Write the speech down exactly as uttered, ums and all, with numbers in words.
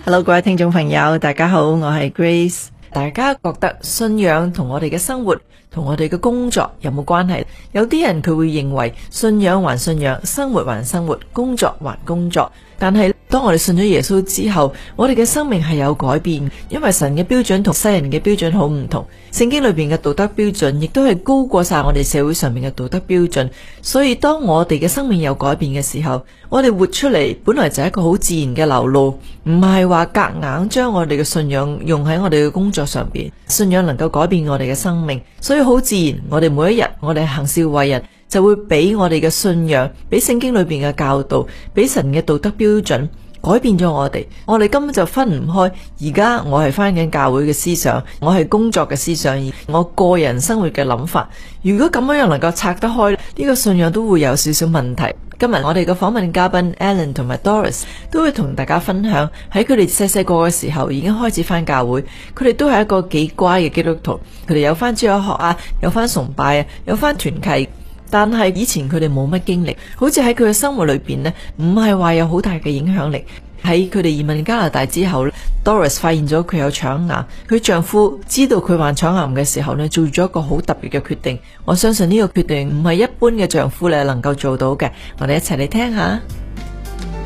Hello， 各位聽眾朋友，大家好，我係 Grace。大家覺得信仰同我哋嘅生活同我哋嘅工作有冇關係？有啲人佢會認為信仰還信仰，生活還生活，工作還工作。但係當我哋信咗耶穌之後，我哋嘅生命係有改變，因為神嘅標準同世人嘅標準好唔同。聖經裏邊嘅道德標準亦都係高過晒我哋社會上面嘅道德標準。所以當我哋嘅生命有改變嘅時候，我哋活出嚟本來就係一個好自然嘅流露，唔係話夾硬將我哋嘅信仰用喺我哋嘅工作上邊。信仰能夠改變我哋嘅生命，所以好自然，我哋每一日我哋行事為人就會俾我哋嘅信仰，俾聖經裏邊嘅教導，俾神嘅道德標準改變咗我哋。我哋根本就分唔開。而家我係返緊教會嘅思想，我係工作嘅思想，我個人生活嘅諗法。如果咁樣又能夠拆得開，呢個信仰都會有少少問題。今日我哋嘅訪問嘉賓 Alan 同埋 Doris 都會同大家分享喺佢哋細細個嘅時候已經開始返教會，佢哋都係一個幾乖嘅基督徒，佢哋有返主日學啊，有返崇拜啊，有返團契。但係以前佢哋冇乜經歷，好似喺佢嘅生活裏邊呢，唔係話有好大嘅影響力。喺佢哋移民加拿大之後， Doris 發現咗佢有腸癌，佢丈夫知道佢患腸癌嘅時候呢，做咗一個好特別嘅決定。我相信呢個決定唔係一般嘅丈夫咧能夠做到嘅。我哋一齊嚟聽下。